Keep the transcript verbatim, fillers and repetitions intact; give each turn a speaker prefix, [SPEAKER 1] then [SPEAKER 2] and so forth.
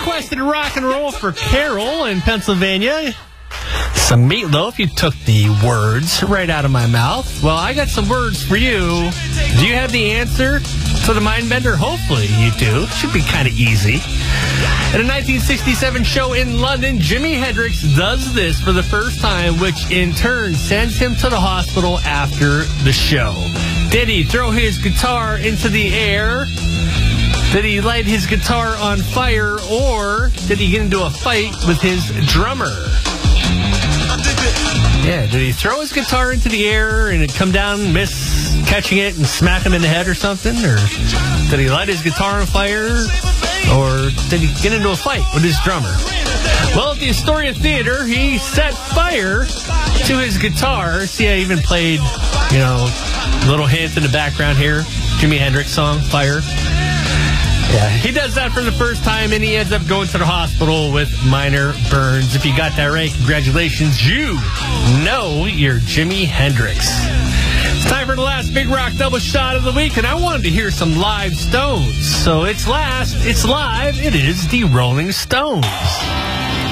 [SPEAKER 1] requested rock and roll for Carol in Pennsylvania. Some Meatloaf. You took the words right out of my mouth. Well, I got some words for you. Do you have the answer to the Mindbender? Hopefully you do. Should be kind of easy. At a nineteen sixty-seven show in London, Jimi Hendrix does this for the first time, which in turn sends him to the hospital after the show. Did he throw his guitar into the air? Did he light his guitar on fire? Or did he get into a fight with his drummer? Yeah, did he throw his guitar into the air and it come down, miss catching it and smack him in the head or something? Or did he light his guitar on fire? Or did he get into a fight with his drummer? Well, at the Astoria Theater, he set fire to his guitar. See, I even played, you know, a little hint in the background here. Jimi Hendrix song, Fire. Yeah, he does that for the first time, and he ends up going to the hospital with minor burns. If you got that right, congratulations. You know you're Jimi Hendrix. It's time for the last Big Rock Double Shot of the week, and I wanted to hear some live Stones. So it's last, it's live, it is the Rolling Stones.